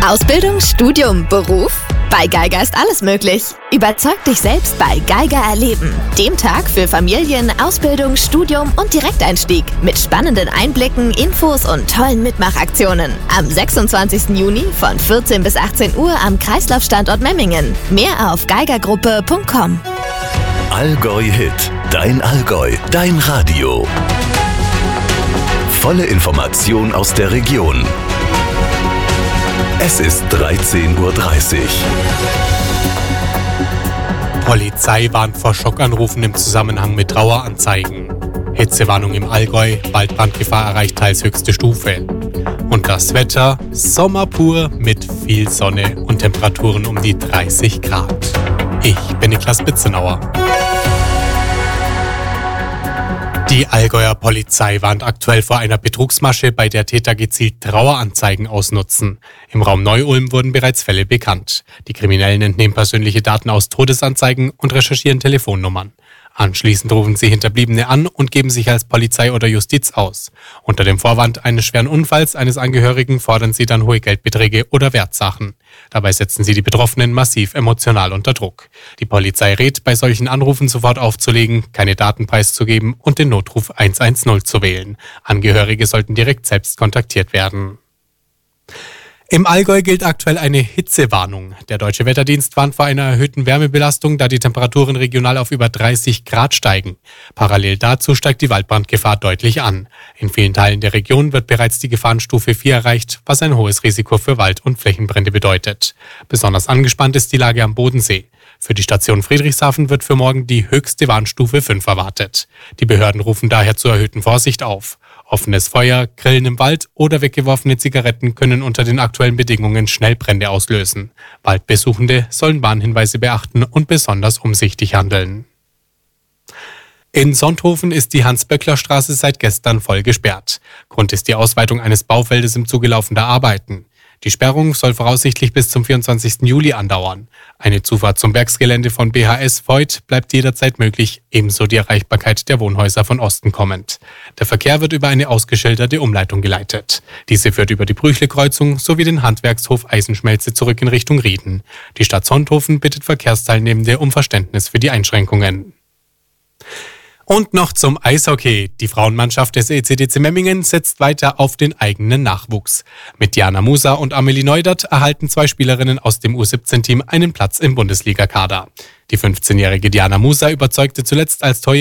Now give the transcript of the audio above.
Ausbildung, Studium, Beruf? Bei Geiger ist alles möglich. Überzeug dich selbst bei Geiger Erleben. Dem Tag für Familien, Ausbildung, Studium und Direkteinstieg. Mit spannenden Einblicken, Infos und tollen Mitmachaktionen. Am 26. Juni von 14 bis 18 Uhr am Kreislaufstandort Memmingen. Mehr auf geigergruppe.com. Allgäu Hit. Dein Allgäu. Dein Radio. Volle Information aus der Region. Es ist 13:30 Uhr. Polizei warnt vor Schockanrufen im Zusammenhang mit Traueranzeigen. Hitzewarnung im Allgäu, Waldbrandgefahr erreicht teils höchste Stufe. Und das Wetter, Sommer pur mit viel Sonne und Temperaturen um die 30 Grad. Ich bin Niklas Bitzenauer. Die Allgäuer Polizei warnt aktuell vor einer Betrugsmasche, bei der Täter gezielt Traueranzeigen ausnutzen. Im Raum Neu-Ulm wurden bereits Fälle bekannt. Die Kriminellen entnehmen persönliche Daten aus Todesanzeigen und recherchieren Telefonnummern. Anschließend rufen sie Hinterbliebene an und geben sich als Polizei oder Justiz aus. Unter dem Vorwand eines schweren Unfalls eines Angehörigen fordern sie dann hohe Geldbeträge oder Wertsachen. Dabei setzen sie die Betroffenen massiv emotional unter Druck. Die Polizei rät, bei solchen Anrufen sofort aufzulegen, keine Daten preiszugeben und den Notruf 110 zu wählen. Angehörige sollten direkt selbst kontaktiert werden. Im Allgäu gilt aktuell eine Hitzewarnung. Der Deutsche Wetterdienst warnt vor einer erhöhten Wärmebelastung, da die Temperaturen regional auf über 30 Grad steigen. Parallel dazu steigt die Waldbrandgefahr deutlich an. In vielen Teilen der Region wird bereits die Gefahrenstufe 4 erreicht, was ein hohes Risiko für Wald- und Flächenbrände bedeutet. Besonders angespannt ist die Lage am Bodensee. Für die Station Friedrichshafen wird für morgen die höchste Warnstufe 5 erwartet. Die Behörden rufen daher zur erhöhten Vorsicht auf. Offenes Feuer, Grillen im Wald oder weggeworfene Zigaretten können unter den aktuellen Bedingungen schnell Brände auslösen. Waldbesuchende sollen Warnhinweise beachten und besonders umsichtig handeln. In Sonthofen ist die Hans-Böckler-Straße seit gestern voll gesperrt. Grund ist die Ausweitung eines Baufeldes im Zuge laufender Arbeiten. Die Sperrung soll voraussichtlich bis zum 24. Juli andauern. Eine Zufahrt zum Werksgelände von BHS Voith bleibt jederzeit möglich, ebenso die Erreichbarkeit der Wohnhäuser von Osten kommend. Der Verkehr wird über eine ausgeschilderte Umleitung geleitet. Diese führt über die Brüchle-Kreuzung sowie den Handwerkshof Eisenschmelze zurück in Richtung Rieden. Die Stadt Sonthofen bittet Verkehrsteilnehmende um Verständnis für die Einschränkungen. Und noch zum Eishockey. Die Frauenmannschaft des ECDC Memmingen setzt weiter auf den eigenen Nachwuchs. Mit Diana Musa und Amelie Neudert erhalten 2 Spielerinnen aus dem U17-Team einen Platz im Bundesligakader. Die 15-jährige Diana Musa überzeugte zuletzt als Torjägerin